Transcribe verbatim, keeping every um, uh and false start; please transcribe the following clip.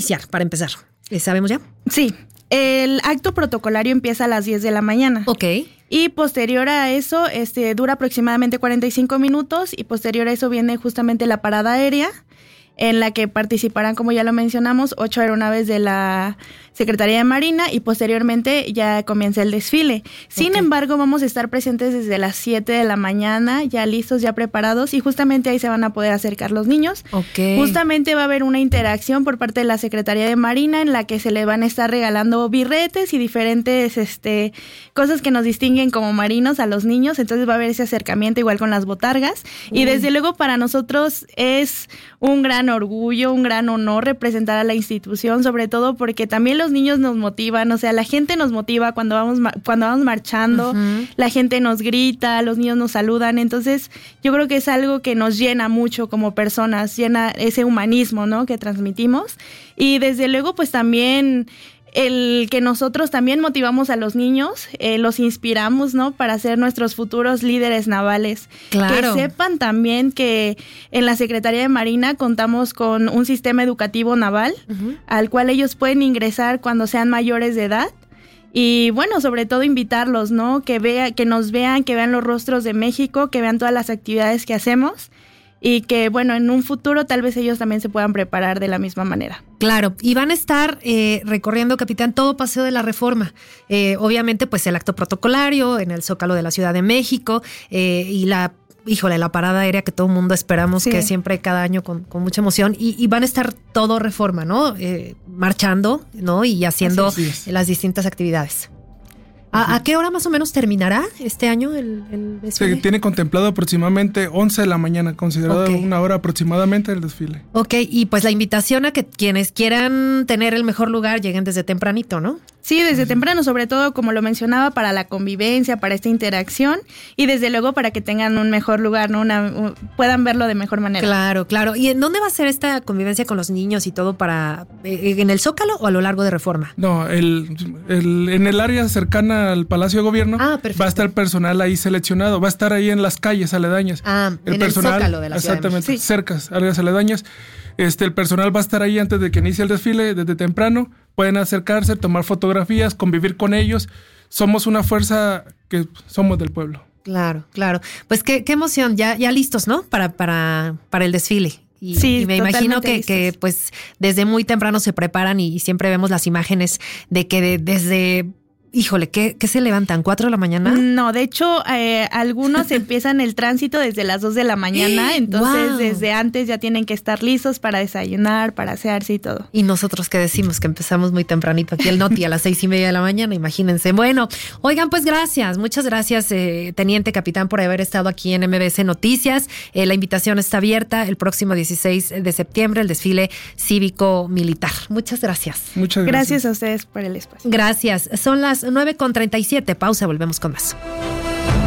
iniciar para empezar? ¿Sabemos ya? Sí, el acto protocolario empieza a las diez de la mañana. Ok. Y posterior a eso, este, dura aproximadamente cuarenta y cinco minutos y posterior a eso viene justamente la parada aérea, en la que participarán, como ya lo mencionamos, ocho aeronaves de la Secretaría de Marina y posteriormente ya comienza el desfile. Sin okay. embargo, vamos a estar presentes desde las siete de la mañana, ya listos, ya preparados, y justamente ahí se van a poder acercar los niños. Okay. Justamente va a haber una interacción por parte de la Secretaría de Marina en la que se le van a estar regalando birretes y diferentes este, cosas que nos distinguen como marinos a los niños, entonces va a haber ese acercamiento igual con las botargas. Mm. Y desde luego para nosotros es un gran orgullo, un gran honor representar a la institución, sobre todo porque también los niños nos motivan, o sea, la gente nos motiva cuando vamos cuando vamos marchando, uh-huh. la gente nos grita, los niños nos saludan, entonces yo creo que es algo que nos llena mucho como personas, llena ese humanismo, ¿no?, que transmitimos, y desde luego pues también el que nosotros también motivamos a los niños, eh, los inspiramos, ¿no?, para ser nuestros futuros líderes navales. Claro. Que sepan también que en la Secretaría de Marina contamos con un sistema educativo naval, uh-huh. al cual ellos pueden ingresar cuando sean mayores de edad. Y bueno, sobre todo invitarlos, ¿no?, que vea, que nos vean, que vean los rostros de México, que vean todas las actividades que hacemos. Y que, bueno, en un futuro tal vez ellos también se puedan preparar de la misma manera. Claro, y van a estar eh, recorriendo, capitán, todo Paseo de la Reforma. Eh, obviamente, pues el acto protocolario en el Zócalo de la Ciudad de México eh, y la, híjole, la parada aérea que todo el mundo esperamos, sí. que siempre cada año con, con mucha emoción. Y, y van a estar todo Reforma, ¿no? Eh, marchando, ¿no? Y haciendo Así es. las distintas actividades. ¿A, ¿A qué hora más o menos terminará este año el, el desfile? Se tiene contemplado aproximadamente once de la mañana, considerado okay. una hora aproximadamente el desfile. Ok, y pues la invitación a que quienes quieran tener el mejor lugar lleguen desde tempranito, ¿no? Sí, desde temprano, sobre todo, como lo mencionaba, para la convivencia, para esta interacción y desde luego para que tengan un mejor lugar, ¿no? Una, un, puedan verlo de mejor manera. Claro, claro. ¿Y en dónde va a ser esta convivencia con los niños y todo para eh, en el Zócalo o a lo largo de Reforma? No, el, el en el área cercana al Palacio de Gobierno ah, va a estar personal ahí seleccionado, va a estar ahí en las calles aledañas. Ah, el en personal, el Zócalo de la Ciudad exactamente, de México. Sí. cerca, áreas aledañas. Este, el personal va a estar ahí antes de que inicie el desfile, desde temprano. Pueden acercarse, tomar fotografías, convivir con ellos. Somos una fuerza que somos del pueblo. Claro, claro. Pues qué, qué emoción, ya, ya listos, ¿no? Para, para, para el desfile. Y, sí, y me imagino que, que pues desde muy temprano se preparan y, y siempre vemos las imágenes de que de, desde... Híjole, ¿qué, ¿qué se levantan? ¿Cuatro de la mañana? No, de hecho, eh, algunos empiezan el tránsito desde las dos de la mañana, entonces wow. desde antes ya tienen que estar listos para desayunar, para asearse y todo. Y nosotros que decimos que empezamos muy tempranito aquí el Noti a las seis y media de la mañana, imagínense. Bueno, oigan, pues gracias, muchas gracias, eh, Teniente Capitán, por haber estado aquí en M B S Noticias. Eh, la invitación está abierta el próximo dieciséis de septiembre, el desfile cívico-militar. Muchas gracias. Muchas gracias. Gracias a ustedes por el espacio. Gracias. Son las nueve con treinta y siete. Pausa, volvemos con más.